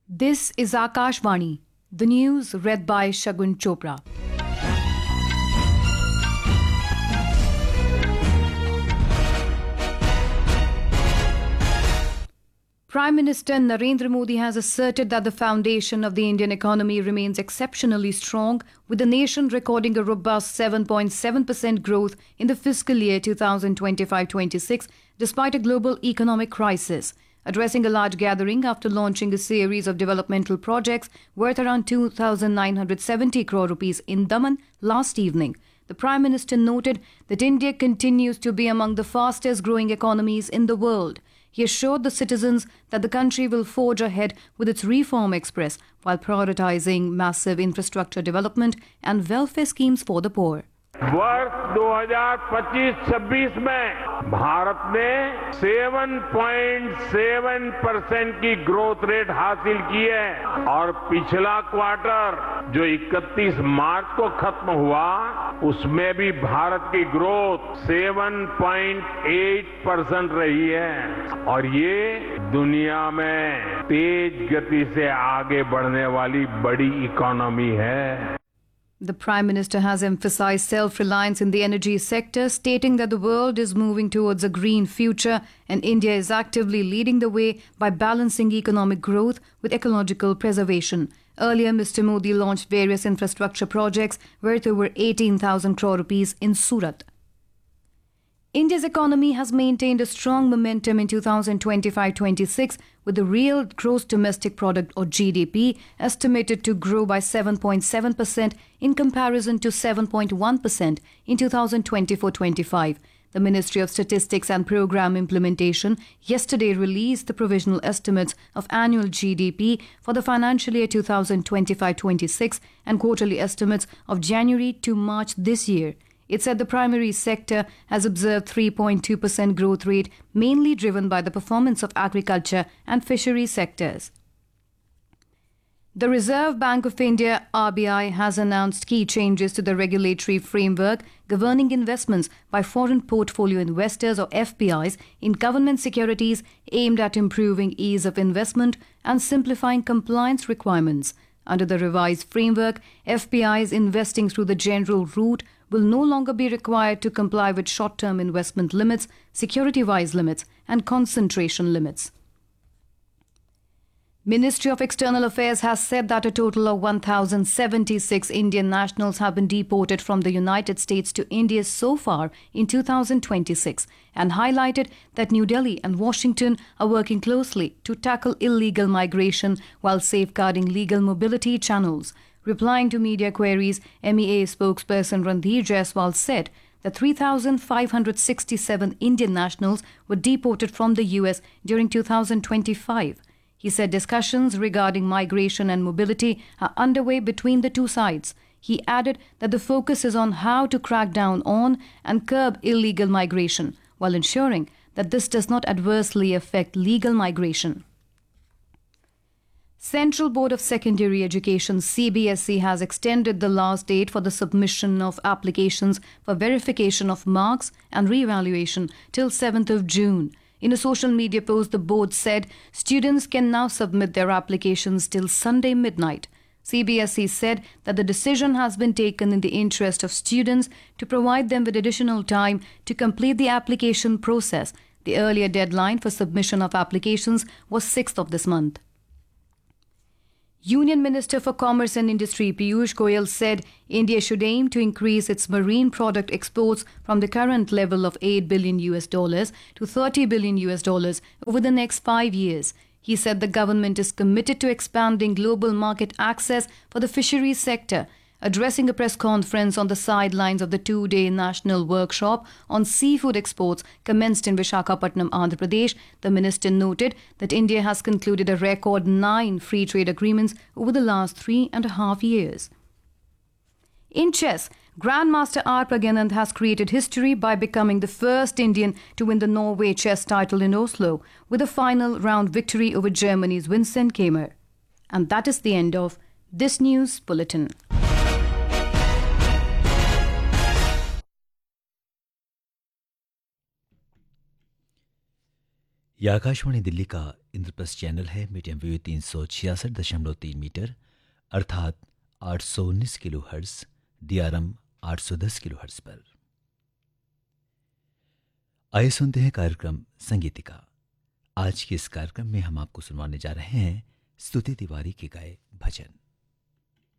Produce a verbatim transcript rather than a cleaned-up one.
This is Akashvani, the news read by Shagun Chopra. Prime Minister Narendra Modi has asserted that the foundation of the Indian economy remains exceptionally strong, with the nation recording a robust seven point seven percent growth in the fiscal year twenty twenty-five twenty-six, despite a global economic crisis. Addressing a large gathering after launching a series of developmental projects worth around two thousand nine hundred seventy crore rupees in Daman last evening, the Prime Minister noted that India continues to be among the fastest growing economies in the world. He assured the citizens that the country will forge ahead with its reform express while prioritizing massive infrastructure development and welfare schemes for the poor. वर्ष दो हज़ार पच्चीस छब्बीस में भारत ने सात point सात percent की ग्रोथ रेट हासिल की है और पिछला क्वार्टर जो इकतीस मार्च को खत्म हुआ उसमें भी भारत की ग्रोथ सात पॉइंट आठ परसेंट रही है और ये दुनिया में तेज गति से आगे बढ़ने वाली बड़ी इकोनॉमी है. The Prime Minister has emphasized self-reliance in the energy sector, stating that the world is moving towards a green future and India is actively leading the way by balancing economic growth with ecological preservation. Earlier, Mister Modi launched various infrastructure projects worth over eighteen thousand crore rupees in Surat. India's economy has maintained a strong momentum in twenty twenty-five twenty-six, with the real gross domestic product or G D P estimated to grow by seven point seven percent in comparison to seven point one percent in twenty twenty-four twenty-five. The Ministry of Statistics and Programme Implementation yesterday released the provisional estimates of annual G D P for the financial year twenty twenty-five twenty-six and quarterly estimates of January to March this year. It said the primary sector has observed three point two percent growth rate, mainly driven by the performance of agriculture and fishery sectors. The Reserve Bank of India, R B I, has announced key changes to the regulatory framework governing investments by foreign portfolio investors or F P Is in government securities, aimed at improving ease of investment and simplifying compliance requirements. Under the revised framework, F P Is investing through the general route will no longer be required to comply with short-term investment limits, security-wise limits, and concentration limits. Ministry of External Affairs has said that a total of one thousand seventy-six Indian nationals have been deported from the United States to India so far in two thousand twenty-six and highlighted that New Delhi and Washington are working closely to tackle illegal migration while safeguarding legal mobility channels. Replying to media queries, M E A spokesperson Randhir Jaiswal said that three thousand five hundred sixty-seven Indian nationals were deported from the U S during two thousand twenty-five. He said discussions regarding migration and mobility are underway between the two sides. He added that the focus is on how to crack down on and curb illegal migration, while ensuring that this does not adversely affect legal migration. Central Board of Secondary Education C B S E has extended the last date for the submission of applications for verification of marks and re-evaluation till seventh of June. In a social media post, the board said students can now submit their applications till Sunday midnight. C B S E said that the decision has been taken in the interest of students to provide them with additional time to complete the application process. The earlier deadline for submission of applications was sixth of this month. Union Minister for Commerce and Industry Piyush Goyal said India should aim to increase its marine product exports from the current level of eight billion U S dollars to thirty billion U S dollars over the next five years. He said the government is committed to expanding global market access for the fisheries sector. Addressing a press conference on the sidelines of the two-day national workshop on seafood exports commenced in Visakhapatnam, Andhra Pradesh, the minister noted that India has concluded a record nine free trade agreements over the last three and a half years. In chess, Grandmaster R. Pragnanandh has created history by becoming the first Indian to win the Norway chess title in Oslo, with a final round victory over Germany's Vincent Keimer. And that is the end of this news bulletin. यह आकाशवाणी दिल्ली का Indraprastha channel है। Medium wave तीन सौ छियासठ दशमलव तीन metre अर्थात आठ सौ उन्नीस kilo hertz, D R M आठ सौ दस किलो हर्ट्ज पर। आइए सुनते हैं कार्यक्रम संगीतिका। आज के इस कार्यक्रम में हम आपको सुनवाने जा रहे हैं स्तुति तिवारी के गाए भजन।